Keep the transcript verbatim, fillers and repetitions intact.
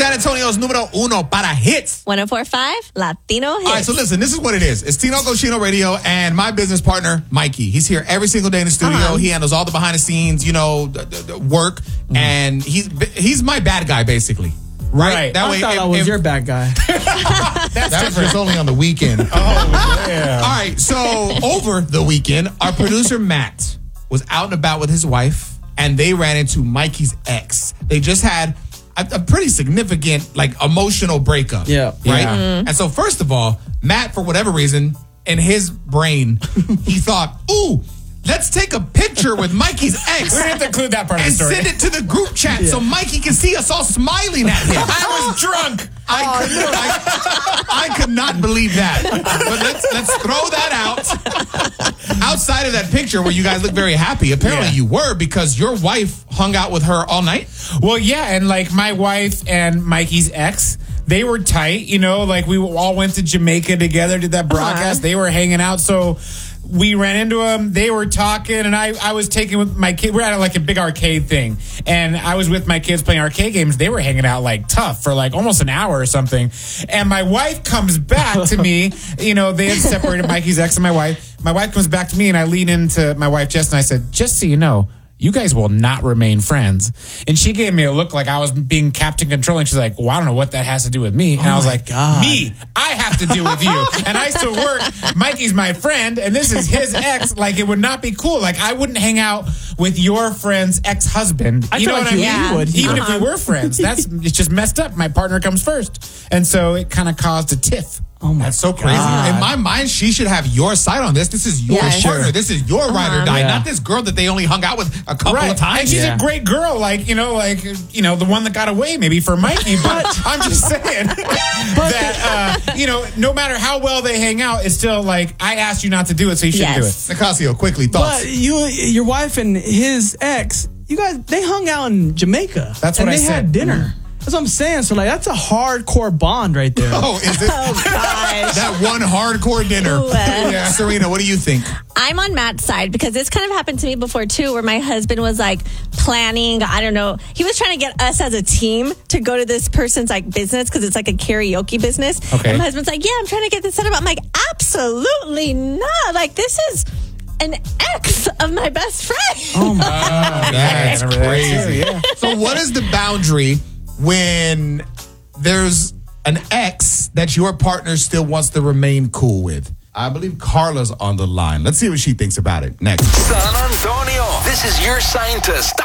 San Antonio's numero uno para hits. one oh four point five Latino Hits. All right, so listen, this is what it is. It's Tino Cochino Radio and my business partner, Mikey. He's here every single day in the studio. Uh-huh. He handles all the behind the scenes, you know, the, the, the work. Mm. And he's he's my bad guy, basically. Right? Right. That I way, thought if, I was if, your bad guy. That's, That's just only on the weekend. Oh, yeah. All right, so over the weekend, our producer, Matt, was out and about with his wife, and they ran into Mikey's ex. They just had a, a pretty significant, like, emotional breakup. Yeah. Right? Yeah. Mm-hmm. And so, first of all, Matt, for whatever reason, in his brain, he thought, ooh, let's take a picture with Mikey's ex. We have to include that part of and the story. send it to the group chat so Mikey can see us all smiling at him. I was drunk. I, could, I, I could not believe that. But let's let's throw that out. Outside of that picture where you guys look very happy, apparently Yeah. you were, because your wife hung out with her all night. Well, yeah, and like my wife and Mikey's ex, they were tight, you know, like we all went to Jamaica together, did that broadcast. Uh-huh. They were hanging out, so we ran into them. They were talking, and I, I was taking with my kid. We're at like a big arcade thing, and I was with my kids playing arcade games. They were hanging out like tough for like almost an hour or something. And my wife comes back to me. You know, they had separated, Mikey's ex and my wife. My wife comes back to me, and I lean into my wife, Jess, and I said, just so you know, you guys will not remain friends. And she gave me a look like I was being Captain Controlling. She's like, well, I don't know what that has to do with me. And Oh I was my like, God. me, I have to do with you. And I still work. Mikey's my friend, and this is his ex. Like, it would not be cool. Like, I wouldn't hang out with your friend's ex-husband. I You know feel what like I you- mean? you would. Even Uh-huh. if we were friends. That's it's just messed up. My partner comes first. And so it kind of caused a tiff. Oh my That's so crazy. God. In my mind, she should have your side on this. This is your Yeah, partner. sure. This is your ride or die, Yeah. not this girl that they only hung out with a couple Right. of times. And she's Yeah. a great girl, like, you know, like, you know, the one that got away maybe for Mikey. But I'm just saying that, uh, you know, no matter how well they hang out, it's still like, I asked you not to do it, so you shouldn't Yes. Nicasio, quickly, thoughts. But you, your wife and his ex, you guys, they hung out in Jamaica. That's and what I they said. had dinner. That's what I'm saying. So, like, that's a hardcore bond right there. Oh, is it? Oh, gosh. That one hardcore dinner. Ooh, uh. Yeah. Serena, what do you think? I'm on Matt's side because this kind of happened to me before too, where my husband was like planning, I don't know, he was trying to get us as a team to go to this person's like business because it's like a karaoke business. Okay. And my husband's like, yeah, I'm trying to get this set up. I'm like, absolutely not. Like, this is an ex of my best friend. Oh, my. That's I remember that crazy. too, yeah. So what is the boundary when there's an ex that your partner still wants to remain cool with? I believe Carla's on the line. Let's see what she thinks about it next. San Antonio, this is your sign to stop